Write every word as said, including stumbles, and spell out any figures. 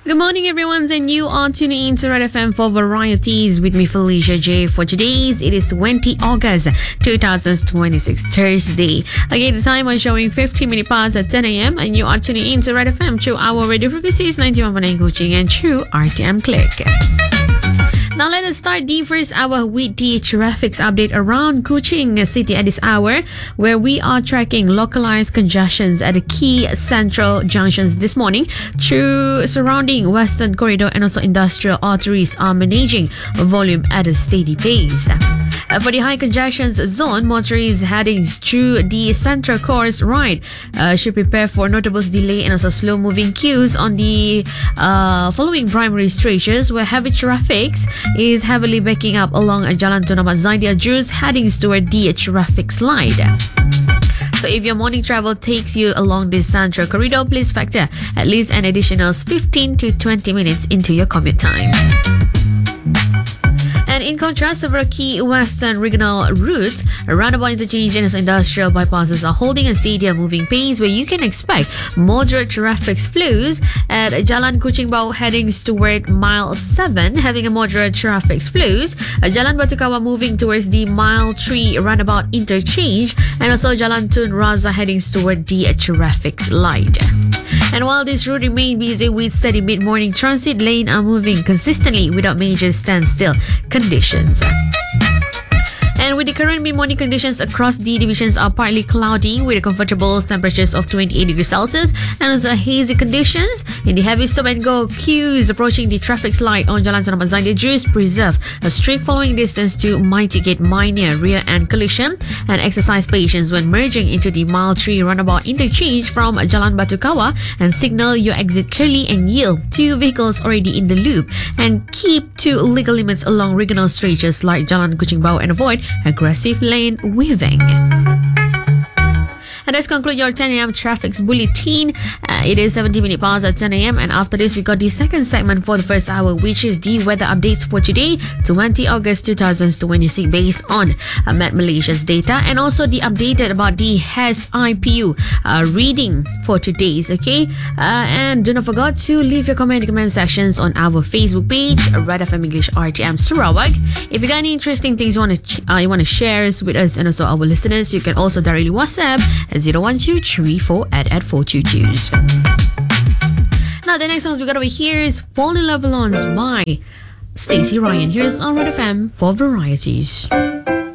Good morning, everyone, and you are tuning in to Red F M for Varieties with me, Felicia J. For today's, it is twentieth of August twenty twenty-six, Thursday. Again, the time is showing fifteen minutes past at ten a.m. and you are tuning in to Red F M through our radio frequencies ninety-one point nine Kuching and through R T M Click. Now let us start the first hour with the traffic update around Kuching City at this hour, where we are tracking localized congestions at the key central junctions this morning through surrounding Western Corridor, and also industrial arteries are managing volume at a steady pace. Uh, for the high congestions zone, motorists heading through the central course ride uh, should prepare for notable delay and also slow-moving queues on the uh, following primary stretches, where heavy traffic is heavily backing up along Jalan Tun Ahmad Zaidy Ajurus heading toward the traffic slide. So if your morning travel takes you along this central corridor, please factor at least an additional fifteen to twenty minutes into your commute time. And in contrast, several key western regional routes, roundabout interchange and industrial bypasses are holding a steady moving pace, where you can expect moderate traffic flows at Jalan Kuching Bau heading toward mile seven, having a moderate traffic flows. Jalan Batu Kawah moving towards the mile three roundabout interchange, and also Jalan Tun Razak heading toward the traffic light. And while this route remains busy with steady mid-morning transit, lanes are moving consistently without major standstill conditions. And with the current mid-morning conditions across the divisions are partly cloudy with comfortable temperatures of twenty-eight degrees Celsius, and also hazy conditions in the heavy stop-and-go queues approaching the traffic light on Jalan Tun Ahmad Zaidy Ajurus. Preserve a strict following distance to mitigate minor rear-end collision, and exercise patience when merging into the mile three roundabout interchange from Jalan Batu Kawah, and signal your exit clearly and yield to vehicles already in the loop, and keep to legal limits along regional stretches like Jalan Kuching Bau and avoid aggressive lane weaving. And let's conclude your ten a.m. traffic bulletin. Uh, it is seventeen minutes past at ten a.m. And after this, we got the second segment for the first hour, which is the weather updates for today, twentieth of August twenty twenty-six, based on uh, Met Malaysia's data, and also the updated about the S I P U uh, reading for today's. Okay, uh, and do not forget to leave your comment in the comment sections on our Facebook page, Red F M English R T M Sarawak. If you got any interesting things you want to ch- uh, you want to share with us and also our listeners, you can also directly WhatsApp zero one two three four at at four two twos. Now the next song we got over here is Fall in Love Alone by Stacey Ryan. Here's on Red F M for Varieties.